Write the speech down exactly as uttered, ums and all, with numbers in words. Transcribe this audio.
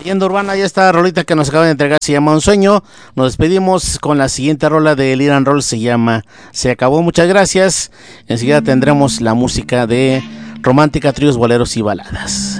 Leyenda Urbana, ya está rolita que nos acaba de entregar, se llama Un Sueño. Nos despedimos con la siguiente rola de Lit and Roll, se llama Se Acabó. Muchas gracias. Enseguida tendremos la música de Romántica, Tríos, Boleros y Baladas.